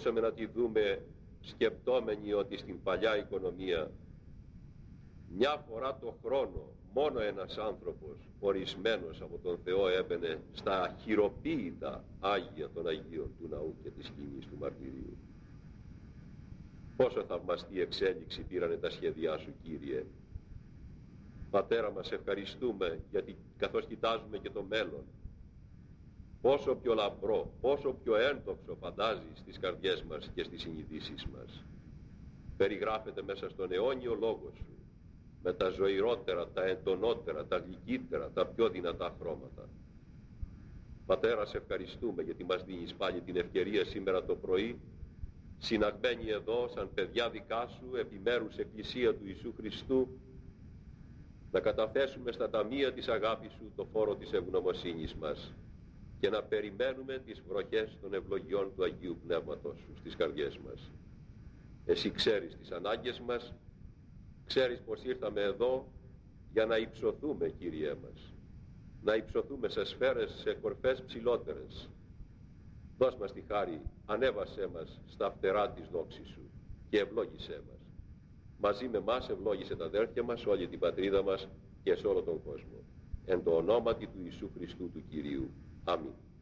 μπορούσαμε να τη δούμε σκεπτόμενοι ότι στην παλιά οικονομία μια φορά το χρόνο μόνο ένας άνθρωπος ορισμένος από τον Θεό έμπαινε στα χειροποίητα Άγια των Αγίων του Ναού και της σκηνής του μαρτυρίου. Πόσο θαυμαστή εξέλιξη πήρανε τα σχέδιά σου, Κύριε. Πατέρα μας, ευχαριστούμε γιατί καθώς κοιτάζουμε και το μέλλον, πόσο πιο λαμπρό, πόσο πιο έντοξο φαντάζει στις καρδιές μας και στις συνειδήσεις μας. Περιγράφεται μέσα στον αιώνιο λόγο σου με τα ζωηρότερα, τα εντονότερα, τα γλυκύτερα, τα πιο δυνατά χρώματα. Πατέρα, σε ευχαριστούμε γιατί μας δίνεις πάλι την ευκαιρία σήμερα το πρωί, συναγμένοι εδώ σαν παιδιά δικά σου, επιμέρους Εκκλησία του Ιησού Χριστού, να καταθέσουμε στα ταμεία της αγάπης σου το φόρο της ευγνωμοσύνης μας και να περιμένουμε τις βροχές των ευλογιών του Αγίου Πνεύματος σου στις καρδιές μας. Εσύ ξέρεις τις ανάγκες μας, ξέρεις πως ήρθαμε εδώ για να υψωθούμε, Κύριέ μας, να υψωθούμε σε σφαίρες, σε κορφές ψηλότερες. Δώσ' μας τη χάρη, ανέβασέ μας στα φτερά της δόξης σου και ευλόγησέ μας. Μαζί με μας ευλόγησε τα αδέρφια μας, όλη την πατρίδα μας και σε όλο τον κόσμο. Εν το ονόματι του Ιησού Χριστού του Κυρίου. Αμήν.